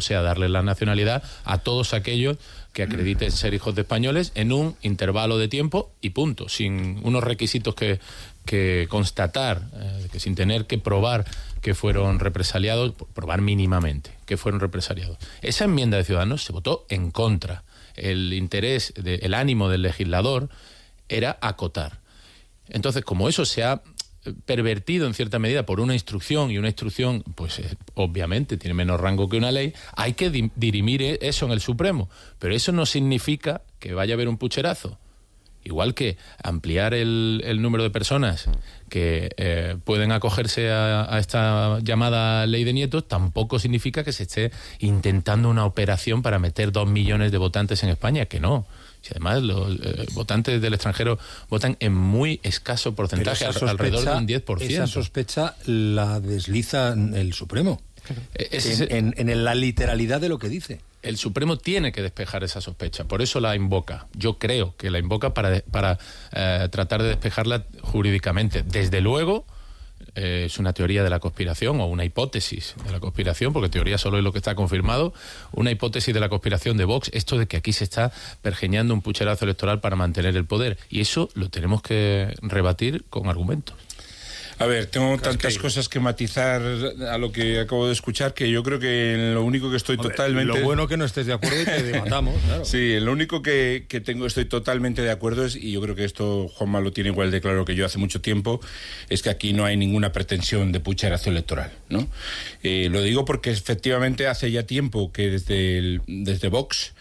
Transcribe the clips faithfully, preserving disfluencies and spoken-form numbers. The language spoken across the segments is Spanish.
o sea, darle la nacionalidad a todos aquellos que acrediten ser hijos de españoles en un intervalo de tiempo y punto, sin unos requisitos que, que constatar, eh, que sin tener que probar que fueron represaliados, probar mínimamente que fueron represaliados. Esa enmienda de Ciudadanos se votó en contra. El interés, de, el ánimo del legislador era acotar. Entonces, como eso se ha pervertido en cierta medida por una instrucción, y una instrucción, pues eh, obviamente tiene menos rango que una ley, hay que di- dirimir eso en el Supremo. Pero eso no significa que vaya a haber un pucherazo. Igual que ampliar el, el número de personas que eh, pueden acogerse a, a esta llamada ley de nietos, tampoco significa que se esté intentando una operación para meter dos millones de votantes en España, que no. Si además los eh, votantes del extranjero votan en muy escaso porcentaje, sospecha, alrededor de un diez por ciento. Esa sospecha la desliza el Supremo, claro. es, en, en, en la literalidad de lo que dice. El Supremo tiene que despejar esa sospecha, por eso la invoca. Yo creo que la invoca para, para eh, tratar de despejarla jurídicamente. Desde luego, eh, es una teoría de la conspiración o una hipótesis de la conspiración, porque teoría solo es lo que está confirmado, una hipótesis de la conspiración de Vox, esto de que aquí se está pergeñando un pucherazo electoral para mantener el poder. Y eso lo tenemos que rebatir con argumentos. A ver, tengo tantas cosas que matizar a lo que acabo de escuchar que yo creo que en lo único que estoy Hombre, totalmente... Lo bueno que no estés de acuerdo y te debatamos, claro. Sí, en lo único que, que tengo estoy totalmente de acuerdo es, y yo creo que esto Juanma lo tiene igual de claro que yo hace mucho tiempo, es que aquí no hay ninguna pretensión de pucherazo electoral, ¿no? Eh, lo digo porque efectivamente hace ya tiempo que desde, el, desde Vox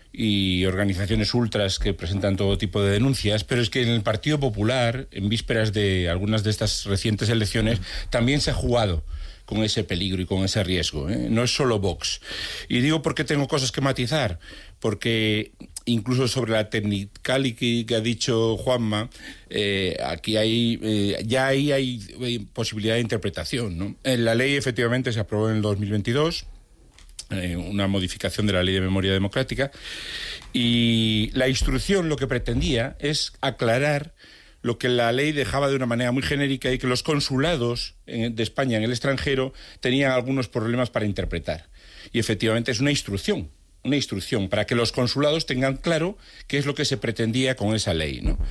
y organizaciones ultras que presentan todo tipo de denuncias, pero es que en el Partido Popular, en vísperas de algunas de estas recientes elecciones, también se ha jugado con ese peligro y con ese riesgo, ¿eh? No es solo Vox. Y digo porque tengo cosas que matizar, porque incluso sobre la technicality que ha dicho Juanma, eh, aquí hay eh, ya ahí hay, hay posibilidad de interpretación, ¿no? En la ley efectivamente se aprobó en el dos mil veintidós, Eh, una modificación de la Ley de Memoria Democrática, y la instrucción lo que pretendía es aclarar lo que la ley dejaba de una manera muy genérica, y que los consulados en, de España en el extranjero tenían algunos problemas para interpretar. Y efectivamente es una instrucción, una instrucción para que los consulados tengan claro qué es lo que se pretendía con esa ley, ¿no?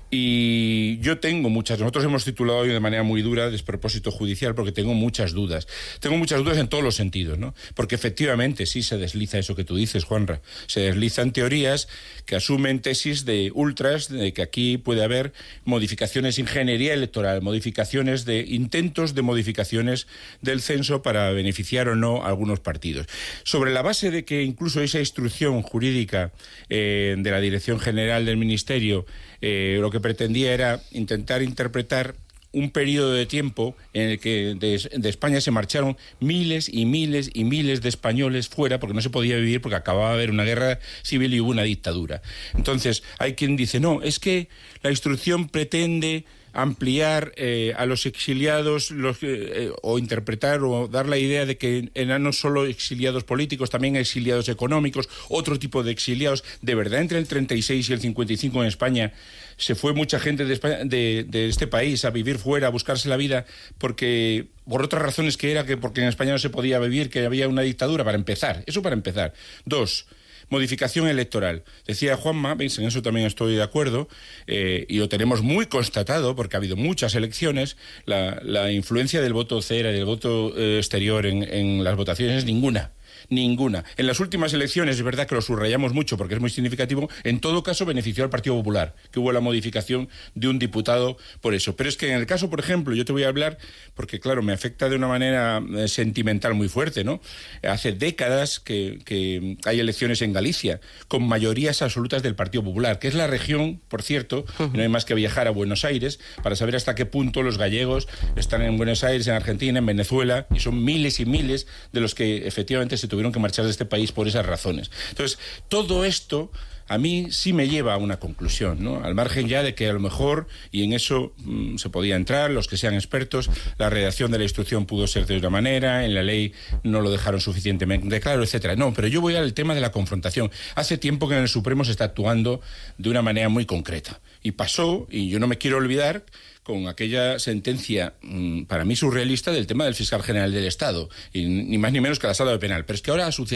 Y yo tengo muchas, nosotros hemos titulado hoy de manera muy dura despropósito judicial, porque tengo muchas dudas. Tengo muchas dudas en todos los sentidos, ¿no? Porque efectivamente sí se desliza eso que tú dices, Juanra. Se deslizan teorías que asumen tesis de ultras, de que aquí puede haber modificaciones de ingeniería electoral, modificaciones de intentos de modificaciones del censo para beneficiar o no a algunos partidos. Sobre la base de que incluso esa instrucción jurídica eh, de la Dirección General del Ministerio eh, lo que pretendía era intentar interpretar un periodo de tiempo en el que de, de España se marcharon miles y miles y miles de españoles fuera porque no se podía vivir, porque acababa de haber una guerra civil y hubo una dictadura. Entonces hay quien dice, no, es que la instrucción pretende ampliar eh, a los exiliados los, eh, o interpretar o dar la idea de que eran no solo exiliados políticos, también exiliados económicos, otro tipo de exiliados. De verdad, entre el treinta y seis y el cincuenta y cinco en España se fue mucha gente de, España, de, de este país a vivir fuera, a buscarse la vida, porque por otras razones que era que porque en España no se podía vivir, que había una dictadura, para empezar. Eso para empezar. Dos, modificación electoral. Decía Juanma, veis, en eso también estoy de acuerdo, eh, y lo tenemos muy constatado, porque ha habido muchas elecciones, la, la influencia del voto cera y del voto eh, exterior en, en las votaciones es ninguna. Ninguna. En las últimas elecciones, es verdad que lo subrayamos mucho porque es muy significativo, en todo caso benefició al Partido Popular, que hubo la modificación de un diputado por eso. Pero es que en el caso, por ejemplo, yo te voy a hablar, porque claro, me afecta de una manera eh, sentimental muy fuerte, ¿no? Hace décadas que, que hay elecciones en Galicia, con mayorías absolutas del Partido Popular, que es la región, por cierto, uh-huh. No hay más que viajar a Buenos Aires para saber hasta qué punto los gallegos están en Buenos Aires, en Argentina, en Venezuela, y son miles y miles de los que efectivamente se tuvieron que marchar de este país por esas razones. Entonces, todo esto a mí sí me lleva a una conclusión, ¿no? Al margen ya de que a lo mejor, y en eso mmm, se podía entrar, los que sean expertos, la redacción de la instrucción pudo ser de otra manera, en la ley no lo dejaron suficientemente claro, etcétera. No, pero yo voy al tema de la confrontación. Hace tiempo que en el Supremo se está actuando de una manera muy concreta. Y pasó, y yo no me quiero olvidar, con aquella sentencia, mmm, para mí surrealista, del tema del fiscal general del Estado, y ni más ni menos que la sala de penal. Pero es que ahora ha sucedido